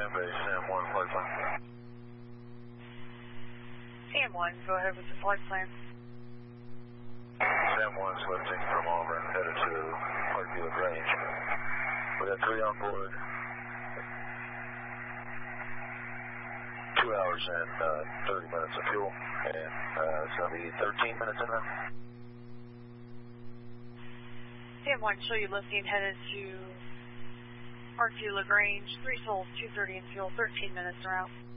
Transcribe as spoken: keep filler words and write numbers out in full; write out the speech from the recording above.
Grand Bay, Sam one, flight plan. Sam one, go ahead with the flight plan. Sam one's lifting from Auburn, headed to Parkview Range. We got three on board. Two hours and uh, thirty minutes of fuel, and uh, it's going to be thirteen minutes in now. Sam one, show you lifting, headed to Parkview Lagrange, three souls, two thirty in fuel, thirteen minutes are out.